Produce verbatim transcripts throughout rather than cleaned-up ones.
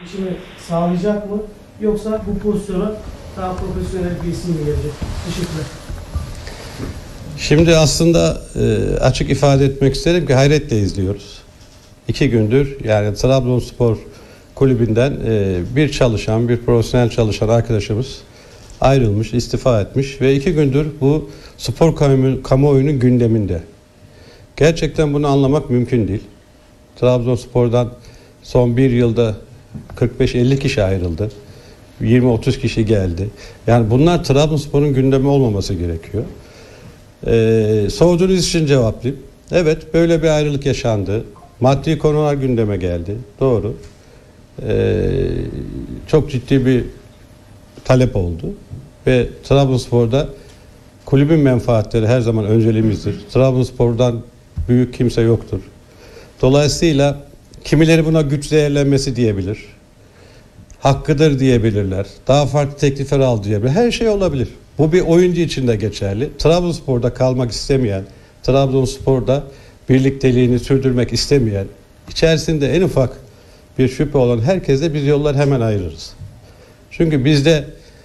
gelişimi sağlayacak mı? Yoksa bu pozisyona daha profesyonel bir isim mi gelecek? Teşekkürler. Şimdi aslında e, açık ifade etmek isterim ki hayretle izliyoruz. İki gündür yani Trabzonspor kulübünden e, bir çalışan, bir profesyonel çalışan arkadaşımız ayrılmış, istifa etmiş ve iki gündür bu spor kamu, kamuoyunun gündeminde. Gerçekten bunu anlamak mümkün değil. Trabzonspor'dan son bir yılda kırk beş elli kişi ayrıldı. yirmi otuz kişi geldi. Yani bunlar Trabzonspor'un gündemi olmaması gerekiyor. Ee, sorduğunuz için cevaplayayım. Evet, böyle bir ayrılık yaşandı. Maddi konular gündeme geldi. Doğru. Ee, çok ciddi bir talep oldu. Ve Trabzonspor'da kulübün menfaatleri her zaman önceliğimizdir. Trabzonspor'dan büyük kimse yoktur. Dolayısıyla kimileri buna güç değerlenmesi diyebilir. Hakkıdır diyebilirler. Daha farklı teklifler al diyebilir. Her şey olabilir. Bu bir oyuncu için de geçerli. Trabzonspor'da kalmak istemeyen, Trabzonspor'da birlikteliğini sürdürmek istemeyen, içerisinde en ufak bir şüphe olan herkese biz yollar hemen ayırırız. Çünkü bizde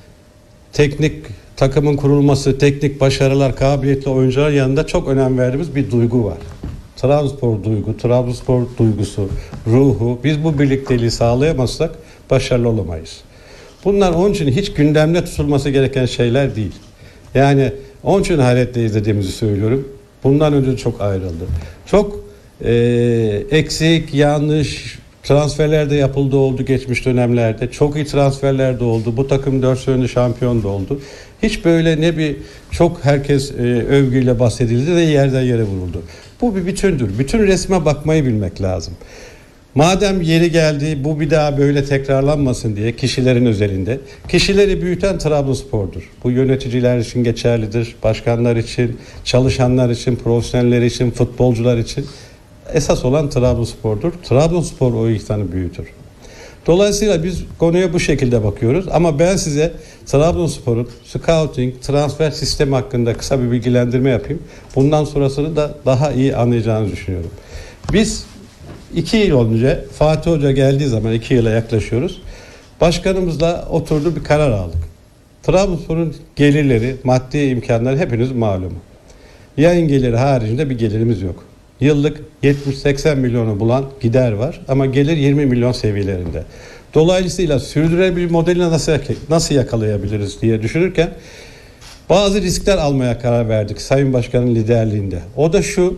teknik takımın kurulması, teknik başarılar, kabiliyetli oyuncular yanında çok önem verdiğimiz bir duygu var. Trabzonspor duygu, Trabzonspor duygusu, ruhu, biz bu birlikteliği sağlayamazsak başarılı olamayız. Bunlar onun için hiç gündemde tutulması gereken şeyler değil. Yani onun için hayretle izlediğimizi söylüyorum. Bundan önce çok ayrıldı. Çok e, eksik, yanlış transferler de yapıldı oldu geçmiş dönemlerde. Çok iyi transferler de oldu. Bu takım dört sene şampiyon da oldu. Hiç böyle ne bir çok herkes e, övgüyle bahsedildi de yerden yere vuruldu. Bu bir bütündür. Bütün resme bakmayı bilmek lazım. Madem yeri geldi bu bir daha böyle tekrarlanmasın diye kişilerin özelinde. Kişileri büyüten Trabzonspor'dur. Bu yöneticiler için geçerlidir. Başkanlar için, çalışanlar için, profesyoneller için, futbolcular için. Esas olan Trabzonspor'dur. Trabzonspor o ihsanı büyütür. Dolayısıyla biz konuya bu şekilde bakıyoruz. Ama ben size Trabzonspor'un scouting, transfer sistemi hakkında kısa bir bilgilendirme yapayım. Bundan sonrasını da daha iyi anlayacağınızı düşünüyorum. Biz iki yıl önce Fatih Hoca geldiği zaman iki yıla yaklaşıyoruz. Başkanımızla oturdu bir karar aldık. Trabzonspor'un gelirleri, maddi imkanları hepiniz malum. Yayın geliri haricinde bir gelirimiz yok. Yıllık yetmiş seksen milyonu bulan gider var ama gelir yirmi milyon seviyelerinde. Dolayısıyla sürdürülebilir modeli nasıl, nasıl yakalayabiliriz diye düşünürken bazı riskler almaya karar verdik Sayın Başkan'ın liderliğinde. O da şu: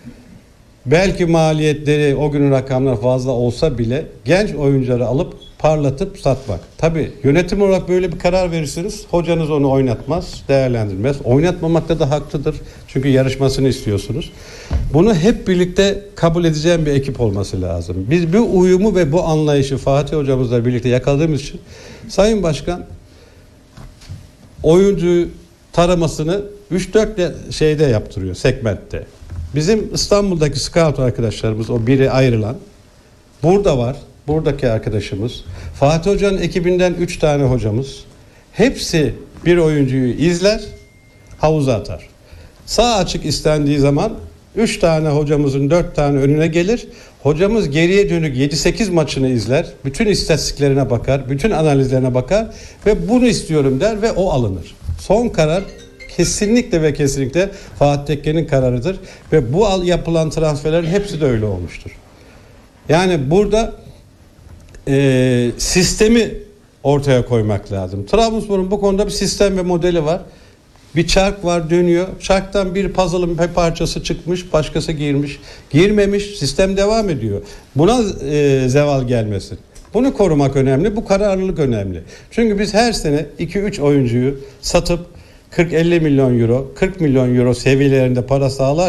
belki maliyetleri o günün rakamlar fazla olsa bile genç oyuncuları alıp parlatıp satmak. Tabii yönetim olarak böyle bir karar verirsiniz. Hocanız onu oynatmaz, değerlendirmez. Oynatmamakta da haklıdır. Çünkü yarışmasını istiyorsunuz. Bunu hep birlikte kabul edeceğim bir ekip olması lazım. Biz bu uyumu ve bu anlayışı Fatih hocamızla birlikte yakaladığımız için Sayın Başkan oyuncu taramasını üç dört şeyde yaptırıyor, segmentte. Bizim İstanbul'daki scout arkadaşlarımız, o biri ayrılan burada var. Buradaki arkadaşımız, Fatih Hoca'nın ekibinden üç tane hocamız, hepsi bir oyuncuyu izler, havuza atar. Sağ açık istendiği zaman üç tane hocamızın dört tane önüne gelir. Hocamız geriye dönük yedi sekiz maçını izler, bütün istatistiklerine bakar, bütün analizlerine bakar ve bunu istiyorum der ve o alınır. Son karar kesinlikle ve kesinlikle Fatih Tekke'nin kararıdır ve bu yapılan transferlerin hepsi de öyle olmuştur. Yani burada e, sistemi ortaya koymak lazım. Trabzonspor'un bu konuda bir sistem ve modeli var. Bir çark var, dönüyor. Çarktan bir puzzle'ın bir parçası çıkmış, başkası girmiş. Girmemiş, sistem devam ediyor. Buna e, zeval gelmesin. Bunu korumak önemli, bu kararlılık önemli. Çünkü biz her sene iki üç oyuncuyu satıp kırk elli milyon euro, kırk milyon euro seviyelerinde para sağlar.